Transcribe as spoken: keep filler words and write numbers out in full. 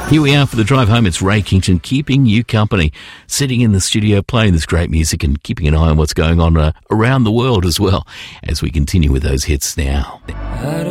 Here we are for the drive home. It's Ray Kington keeping you company, sitting in the studio playing this great music and keeping an eye on what's going on uh, around the world as well as we continue with those hits now.